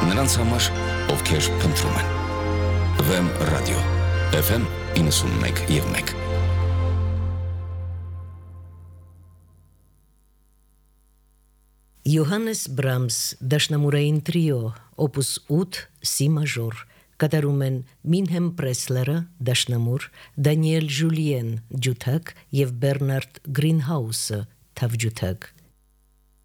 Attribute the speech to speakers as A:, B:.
A: նրանց համար, ովքեր փնտրում են։ Վեմ ռադիո, FM 91.1։
B: Յոհաննես Բրամս դաշնամուրային տրիո, օպուս 8, սի մաժոր, կատարում են Մինհեմ Պրեսլերը, դաշնամուր, Դանիել Ժուլիեն, ջութակ և Բերնարդ Գրինհաուսը, թավջութակ։